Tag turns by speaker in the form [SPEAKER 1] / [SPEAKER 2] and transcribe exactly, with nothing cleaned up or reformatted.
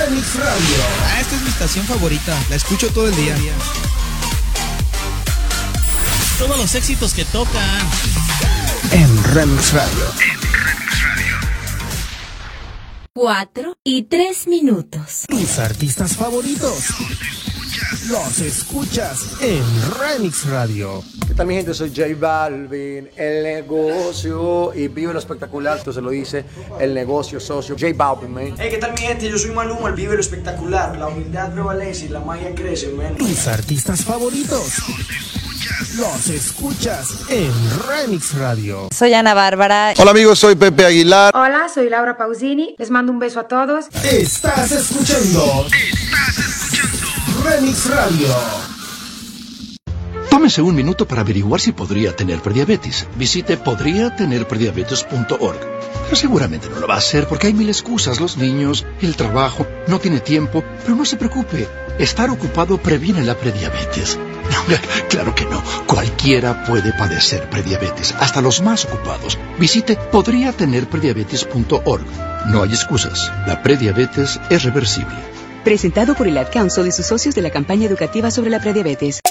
[SPEAKER 1] Remix Radio.
[SPEAKER 2] Ah, esta es mi estación favorita. La escucho todo el día.
[SPEAKER 3] Todos los éxitos que tocan
[SPEAKER 1] en Remix Radio.
[SPEAKER 4] En Remix Radio.
[SPEAKER 5] Cuatro y tres minutos.
[SPEAKER 1] Tus artistas favoritos los escuchas en Remix Radio.
[SPEAKER 6] ¿Qué tal, mi gente? Soy J Balvin, el negocio, y vive lo espectacular, entonces lo dice el negocio socio, J Balvin, man.
[SPEAKER 7] Hey, ¿qué tal, mi gente? Yo soy Maluma, el vive lo espectacular, la humildad prevalece y la magia crece, man.
[SPEAKER 1] Tus artistas favoritos los escuchas en Remix Radio.
[SPEAKER 8] Soy Ana Bárbara.
[SPEAKER 9] Hola amigos, soy Pepe Aguilar.
[SPEAKER 10] Hola, soy Laura Pausini. Les mando un beso a todos.
[SPEAKER 1] Estás escuchando.
[SPEAKER 4] Estás escuchando
[SPEAKER 1] Remix Radio.
[SPEAKER 11] Tómese un minuto para averiguar si podría tener prediabetes. Visite podría tener prediabetes punto org. Pero seguramente no lo va a hacer porque hay mil excusas. Los niños, el trabajo, no tiene tiempo. Pero no se preocupe. Estar ocupado previene la prediabetes. No, claro que no. Cualquiera puede padecer prediabetes, hasta los más ocupados. Visite podría tener prediabetes punto org. No hay excusas. La prediabetes es reversible.
[SPEAKER 12] Presentado por el Ad Council y sus socios de la campaña educativa sobre la prediabetes.